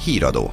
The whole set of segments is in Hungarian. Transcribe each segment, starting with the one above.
Híradó.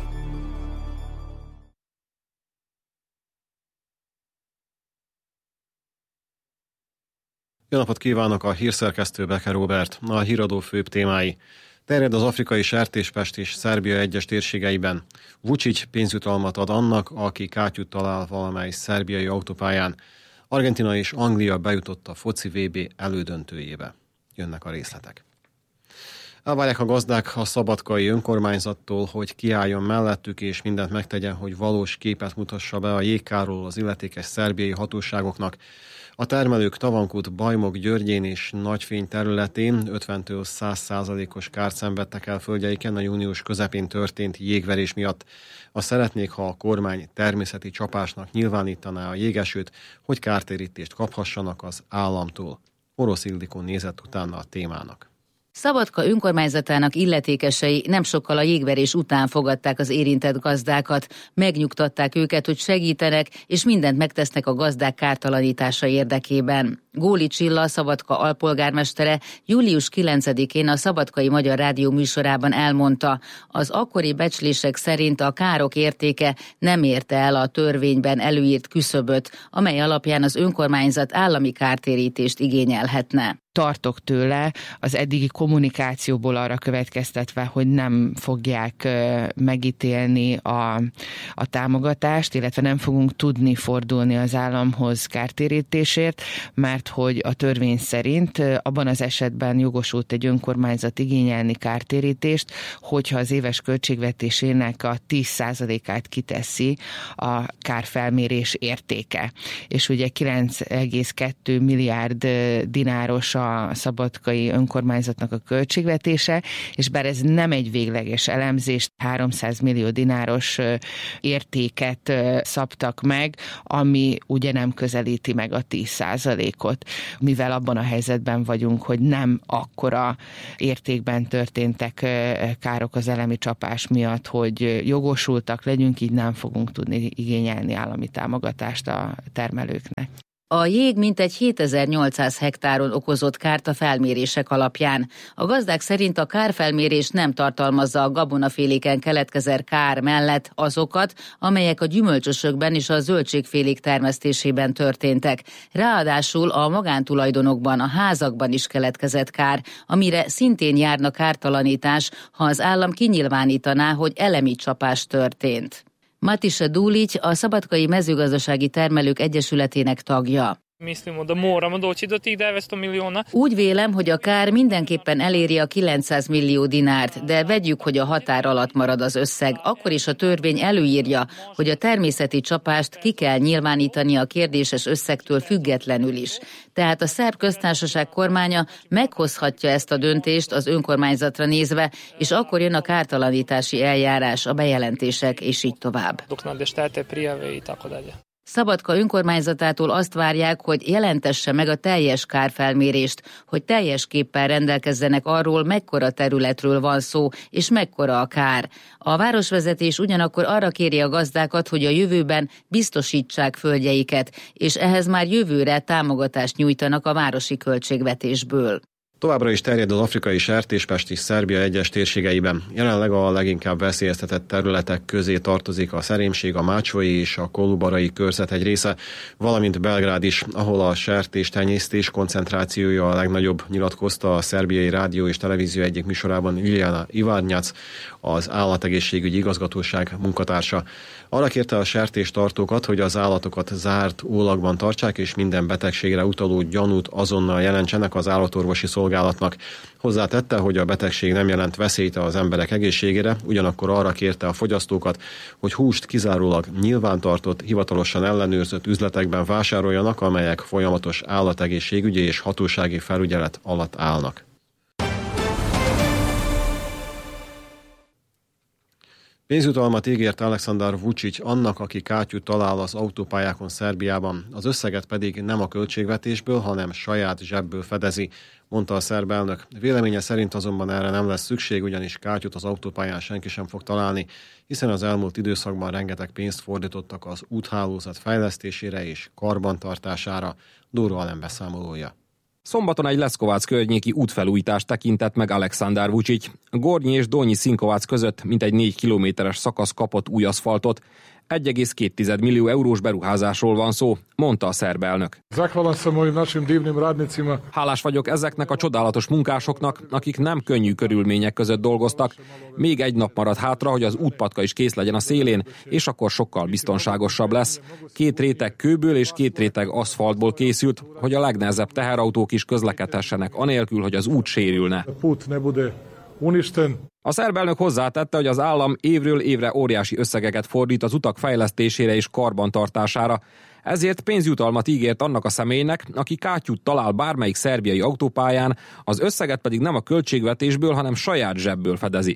Jó napot kívánok, a hírszerkesztő Beke Róbert. A híradó főbb témái. Terjed az afrikai sertéspest és Szerbia egyes térségeiben. Vučić pénzjutalmat ad annak, aki kátyút talál valamely szerbiai autópályán. Argentina és Anglia bejutott a foci VB elődöntőjébe. Jönnek a részletek. Elvárják a gazdák a szabadkai önkormányzattól, hogy kiálljon mellettük és mindent megtegyen, hogy valós képet mutassa be a jégkárról az illetékes szerbiai hatóságoknak. A termelők Tavankút, Bajmok, Györgyén és Nagyfény területén 50-től 100%-os kárt szenvedtek el földjeiken a június közepén történt jégverés miatt. Azt szeretnék, ha a kormány természeti csapásnak nyilvánítaná a jégesőt, hogy kártérítést kaphassanak az államtól. Orosz Ildikó nézett utána a témának. Szabadka önkormányzatának illetékesei nem sokkal a jégverés után fogadták az érintett gazdákat, megnyugtatták őket, hogy segítenek, és mindent megtesznek a gazdák kártalanítása érdekében. Góli Csilla, Szabadka alpolgármestere július 9-én a Szabadkai Magyar Rádió műsorában elmondta, az akkori becslések szerint a károk értéke nem érte el a törvényben előírt küszöböt, amely alapján az önkormányzat állami kártérítést igényelhetne. Tartok tőle az eddigi kommunikációból arra következtetve, hogy nem fogják megítélni a támogatást, illetve nem fogunk tudni fordulni az államhoz kártérítésért, mert hogy a törvény szerint abban az esetben jogosult egy önkormányzat igényelni kártérítést, hogyha az éves költségvetésének a 10%-át kiteszi a kárfelmérés értéke. És ugye 9,2 milliárd dináros a szabadkai önkormányzatnak a költségvetése, és bár ez nem egy végleges elemzés, 300 millió dináros értéket szabtak meg, ami ugye nem közelíti meg a 10%-ot, mivel abban a helyzetben vagyunk, hogy nem akkora értékben történtek károk az elemi csapás miatt, hogy jogosultak legyünk, így nem fogunk tudni igényelni állami támogatást a termelőknek. A jég mintegy 7800 hektáron okozott kárt a felmérések alapján. A gazdák szerint a kárfelmérés nem tartalmazza a gabonaféléken keletkezett kár mellett azokat, amelyek a gyümölcsösökben és a zöldségfélék termesztésében történtek. Ráadásul a magántulajdonokban, a házakban is keletkezett kár, amire szintén járna kártalanítás, ha az állam kinyilvánítaná, hogy elemi csapás történt. Matisa Dulić, a Szabadkai Mezőgazdasági Termelők Egyesületének tagja. Úgy vélem, hogy a kár mindenképpen eléri a 900 millió dinárt, de vegyük, hogy a határ alatt marad az összeg. Akkor is a törvény előírja, hogy a természeti csapást ki kell nyilvánítani a kérdéses összegtől függetlenül is. Tehát a Szerb Köztársaság kormánya meghozhatja ezt a döntést az önkormányzatra nézve, és akkor jön a kártalanítási eljárás, a bejelentések, és így tovább. Szabadka önkormányzatától azt várják, hogy jelentesse meg a teljes kárfelmérést, hogy teljes képpel rendelkezzenek arról, mekkora területről van szó, és mekkora a kár. A városvezetés ugyanakkor arra kéri a gazdákat, hogy a jövőben biztosítsák földjeiket, és ehhez már jövőre támogatást nyújtanak a városi költségvetésből. Továbbra is terjed az afrikai sertéspest és Szerbia egyes térségeiben. Jelenleg a leginkább veszélyeztetett területek közé tartozik a Szerémség, a Mácsói és a Kolubarai körzet egy része, valamint Belgrád is, ahol a sertéstenyésztés koncentrációja a legnagyobb, nyilatkozta a szerbiai rádió és televízió egyik műsorában Liljana Ivárnyac, az állategészségügyi igazgatóság munkatársa. Arra kérte a sertéstartókat, hogy az állatokat zárt ólagban tartsák, és minden betegségre utaló gyanút azonnal jelentsenek az állatorvosi szolgálatnak. Hozzátette, hogy a betegség nem jelent veszélyt az emberek egészségére, ugyanakkor arra kérte a fogyasztókat, hogy húst kizárólag nyilvántartott, hivatalosan ellenőrzött üzletekben vásároljanak, amelyek folyamatos állategészségügyi és hatósági felügyelet alatt állnak. Pénzjutalmat ígért Aleksandar Vučić annak, aki kátyút talál az autópályákon Szerbiában. Az összeget pedig nem a költségvetésből, hanem saját zsebből fedezi, mondta a szerb elnök. Véleménye szerint azonban erre nem lesz szükség, ugyanis kátyút az autópályán senki sem fog találni, hiszen az elmúlt időszakban rengeteg pénzt fordítottak az úthálózat fejlesztésére és karbantartására. Dóró Alem beszámolója. Szombaton egy Leszkovác környéki útfelújítást tekintett meg Alexander Vučić. Gornyi és Donyi Színkovác között mintegy 4 kilométeres szakasz kapott új aszfaltot. 1,2 millió eurós beruházásról van szó, mondta a szerb elnök. Hálás vagyok ezeknek a csodálatos munkásoknak, akik nem könnyű körülmények között dolgoztak. Még egy nap marad hátra, hogy az útpatka is kész legyen a szélén, és akkor sokkal biztonságosabb lesz. 2 réteg kőből és 2 réteg aszfaltból készült, hogy a legnehezebb teherautók is közlekedhessenek anélkül, hogy az út sérülne. A szerb elnök hozzátette, hogy az állam évről évre óriási összegeket fordít az utak fejlesztésére és karbantartására, ezért pénzjutalmat ígért annak a személynek, aki kátyút talál bármelyik szerbiai autópályán, az összeget pedig nem a költségvetésből, hanem saját zsebből fedezi.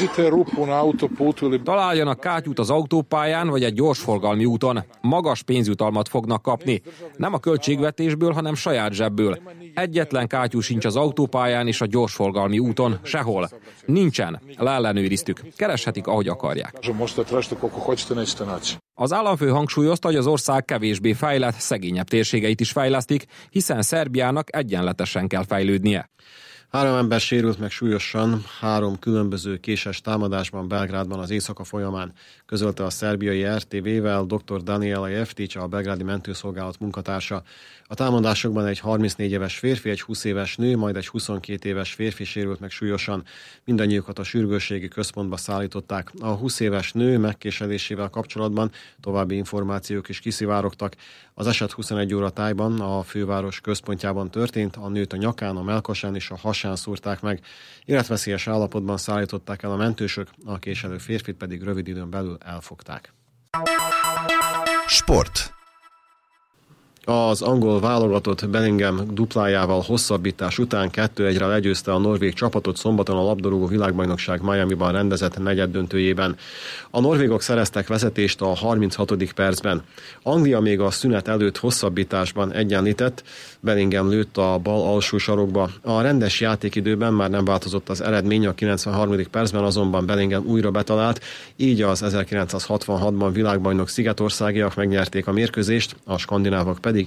Találjanak kátyút az autópályán vagy egy gyorsforgalmi úton. Magas pénzjutalmat fognak kapni. Nem a költségvetésből, hanem saját zsebből. Egyetlen kátyú sincs az autópályán és a gyorsforgalmi úton. Sehol. Nincsen. Leellenőriztük. Kereshetik, ahogy akarják. Az államfő hangsúlyozta, hogy az ország kevésbé fejlett, szegényebb térségeit is fejlesztik, hiszen Szerbiának egyenletesen kell fejlődnie. 3 ember sérült meg súlyosan 3 különböző késes támadásban Belgrádban az éjszaka folyamán, közölte a szerbiai RTV-vel dr. Daniela Jeftić, a belgrádi mentőszolgálat munkatársa. A támadásokban egy 34 éves férfi, egy 20 éves nő, majd egy 22 éves férfi sérült meg súlyosan. Mindannyiukat a sürgősségi központba szállították. A 20 éves nő megkéselésével kapcsolatban további információk is kiszivárogtak. Az eset 21 óra tájban a főváros központjában történt, a nőt a nyakán, a mellkasán és a hasán szúrták meg. Életveszélyes állapotban szállították el a mentősök, a késelő férfit pedig rövid időn belül elfogták. Sport. Az angol válogatott Bellingham duplájával hosszabbítás után 2-1-re legyőzte a norvég csapatot szombaton a labdarúgó világbajnokság Miamiban rendezett negyeddöntőjében. A norvégok szereztek vezetést a 36. percben. Anglia még a szünet előtt hosszabbításban egyenlített, Bellingham lőtt a bal alsó sarokba. A rendes játékidőben már nem változott az eredmény, a 93. percben azonban Bellingham újra betalált, így az 1966-ban világbajnok szigetországiak megnyerték a mérkőzést, a skandinávok pedig